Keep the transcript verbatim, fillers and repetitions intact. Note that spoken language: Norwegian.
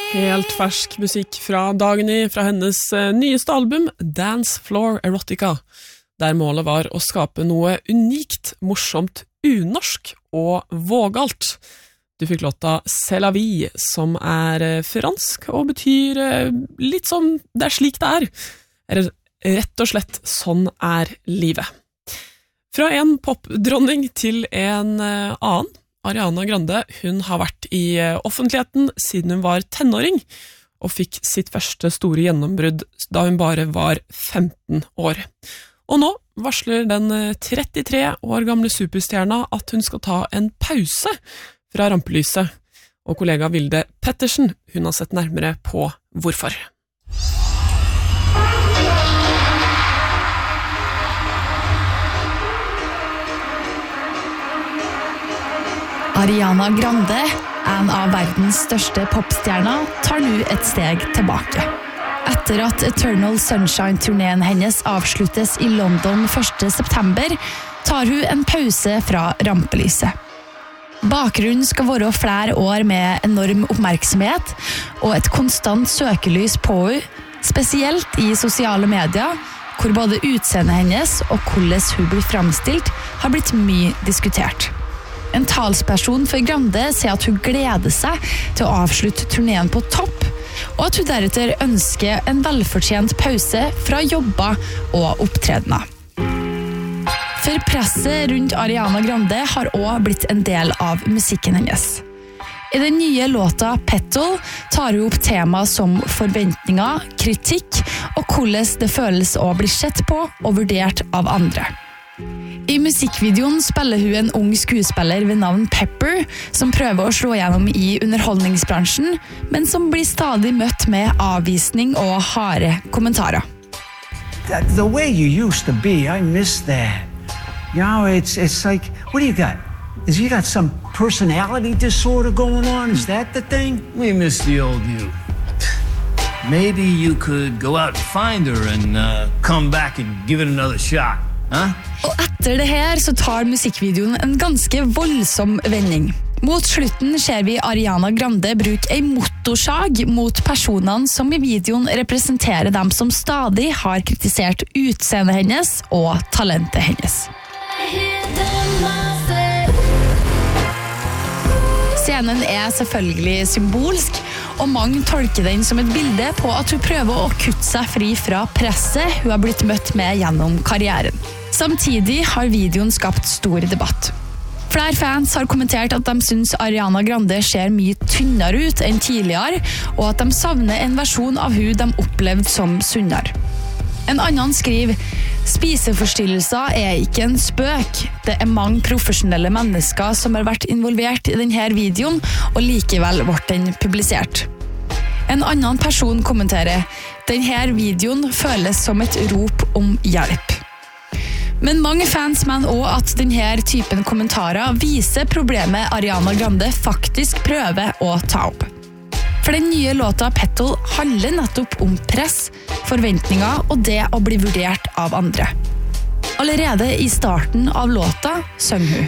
Helt fersk musikk fra Dagny fra hennes nyeste album Dance Floor Erotica, der målet var å skape noe unikt, morsomt, unorsk og vågalt. Du fikk låta C'est la vie, som er fransk og betyr litt som det er slik det er. Eller rett og slett sånn er livet. Fra en popdronning til en annen, Ariana Grande, hun har vært i offentligheten siden hun var tenåring, og fikk sitt første store gjennombrudd da hun bare var femten år. Og nå varsler den trettitre år gamle superstjerna at hun skal ta en pause fra rampelyset, og kollega Vilde Pettersen, hun har sett nærmere på hvorfor. Ariana Grande, en av verdens største popstjerner, tar nå et steg tilbake. Etter at Eternal Sunshine-turneen hennes avsluttes i London første september, tar hun en pause fra rampelyset. Bakgrunnen skal være flere år med enorm oppmerksomhet og et konstant søkelys på henne, spesielt i sosiale medier, hvor både utseendet hennes og hvordan hun blir fremstilt har blitt mye diskutert. En talsperson for Grande sier at hun gleder seg til å avslutte turneen på topp, og at hun deretter ønsker en velfortjent pause fra jobber og opptredener. For presset rundt Ariana Grande har også blitt en del av musikken hennes. I den nye låta Petal tar hun opp tema som forventninger, kritikk og hvordan det føles å bli sett på og vurdert av andre. I musikkvideoen spiller hun en ung skuespiller ved navn Pepper, som prøver å slå gjennom i underholdningsbransjen, men som blir stadig møtt med avvisning og harde kommentarer. The, the way you used to be, I miss that. You know, it's, it's like, what do you got? Is you got some personality disorder going on? Is that the thing? We miss the old you. Maybe you could go out and find her and uh, come back and give it another shot. Huh? Og etter det her så tar musikkvideoen en ganske voldsom vending. Mot slutten ser vi Ariana Grande bruke en motorsag mot personene som i videoen representerer dem som stadig har kritisert utseendet hennes og talentet hennes. Scenen er selvfølgelig symbolsk, og mange tolker den som et bilde på at hun prøver å kutte seg fri fra presset hun har blitt møtt med gjennom karrieren. Samtidig har videoen skapt stor debatt. Flere fans har kommentert at de synes Ariana Grande ser mye tynnere ut enn tidligere, og at de savner en versjon av hun de opplevde som sunnere. En annen skriver, spiseforstyrrelser er ikke en spøk. Det er mange profesjonelle mennesker som har vært involvert i denne videoen, og likevel ble den publisert. En annen person kommenterer, denne videoen føles som et rop om hjelp. Men mange fans mener også at denne typen kommentarer viser problemet Ariana Grande faktisk prøver å ta opp. For den nye låta Petal handler nettopp om press, forventninger og det å bli vurdert av andre. Allerede i starten av låta synger hun.